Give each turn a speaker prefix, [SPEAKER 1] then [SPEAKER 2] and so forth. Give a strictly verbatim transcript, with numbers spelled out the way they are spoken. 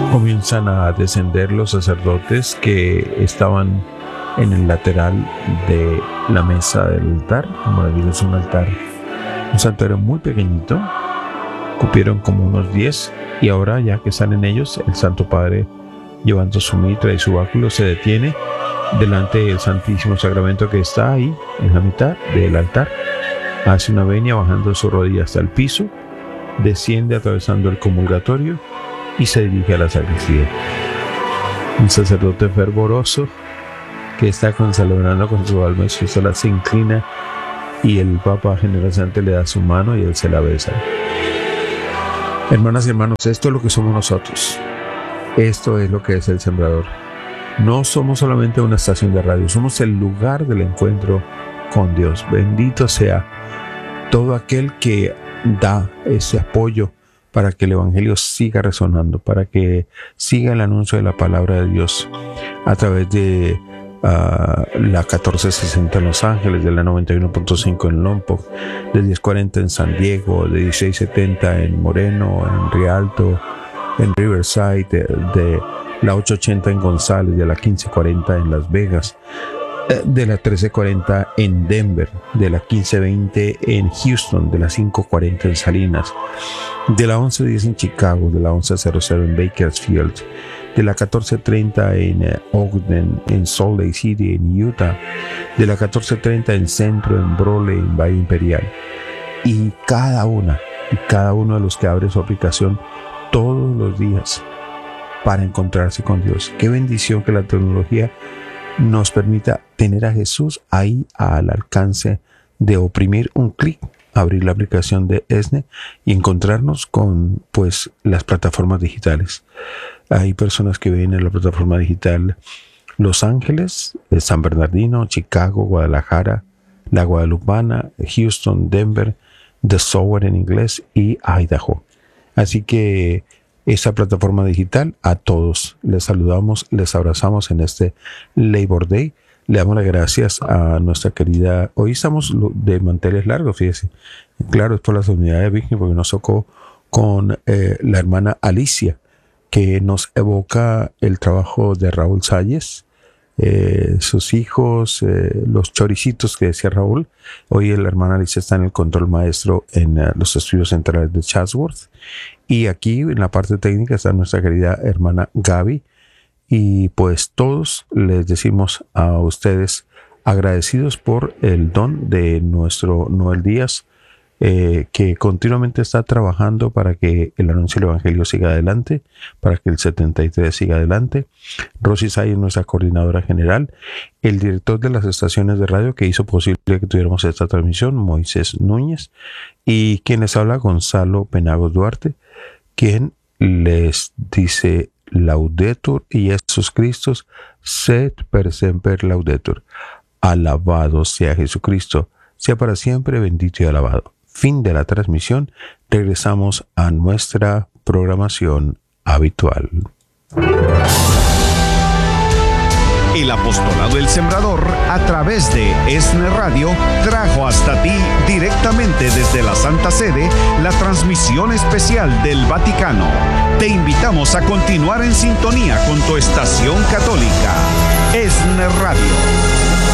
[SPEAKER 1] Comienzan a descender los sacerdotes que estaban en el lateral de la mesa del altar. Como les digo, es un altar, un santuario muy pequeñito. Cupieron como unos diez, y ahora, ya que salen ellos, el Santo Padre, llevando su mitra y su báculo, se detiene delante del Santísimo Sacramento que está ahí en la mitad del altar. Hace una venia bajando su rodilla hasta el piso, desciende atravesando el comulgatorio y se dirige a la sacristía. Un sacerdote fervoroso que está celebrando con su alma y su sola se inclina, y el Papa generosamente le da su mano y él se la besa. Hermanas y hermanos, esto es lo que somos nosotros. Esto es lo que es el Sembrador. No somos solamente una estación de radio, somos el lugar del encuentro con Dios. Bendito sea todo aquel que da ese apoyo para que el Evangelio siga resonando, para que siga el anuncio de la palabra de Dios a través de uh, la catorce sesenta en Los Ángeles, de la noventa y uno punto cinco en Lompoc, de diez cuarenta en San Diego, de dieciséis setenta en Moreno, en Rialto, en Riverside, de, de la ochocientos ochenta en González, de la quince cuarenta en Las Vegas, de la trece cuarenta en Denver, de la quince veinte en Houston, de la cinco cuarenta en Salinas, de la once diez en Chicago, de la once cero cero en Bakersfield, de la catorce treinta en Ogden, en Salt Lake City, en Utah, de la catorce treinta en Centro, en Brole, en Valle Imperial. Y cada una, y cada uno de los que abre su aplicación todos los días para encontrarse con Dios. Qué bendición que la tecnología nos permita tener a Jesús ahí al alcance de oprimir un clic, abrir la aplicación de ESNE y encontrarnos con pues las plataformas digitales. Hay personas que ven en la plataforma digital Los Ángeles, San Bernardino, Chicago, Guadalajara, la Guadalupana, Houston, Denver, The Sower en inglés y Idaho. Así que esa plataforma digital, a todos les saludamos, les abrazamos en este Labor Day. Le damos las gracias a nuestra querida, hoy estamos de manteles largos, fíjese, claro, es por la Solemnidad de Virgen, porque nos tocó con eh, la hermana Alicia, que nos evoca el trabajo de Raúl Salles, eh, sus hijos, eh, los choricitos que decía Raúl. Hoy la hermana Alicia está en el control maestro en uh, los estudios centrales de Chatsworth. Y aquí en la parte técnica está nuestra querida hermana Gaby. Y pues todos les decimos a ustedes agradecidos por el don de nuestro Noel Díaz, eh, que continuamente está trabajando para que el anuncio del Evangelio siga adelante, para que el setenta y tres siga adelante. Rosy Say es nuestra coordinadora general. El director de las estaciones de radio que hizo posible que tuviéramos esta transmisión, Moisés Núñez. Y quien les habla, Gonzalo Penagos Duarte, quien les dice Laudetur Iesus Christus, sed per semper laudetur. Alabado sea Jesucristo, sea para siempre bendito y alabado. Fin de la transmisión. Regresamos a nuestra programación habitual.
[SPEAKER 2] El apostolado del Sembrador, a través de ESNE Radio, trajo hasta ti directamente desde la Santa Sede la transmisión especial del Vaticano. Te invitamos a continuar en sintonía con tu estación católica, ESNE Radio.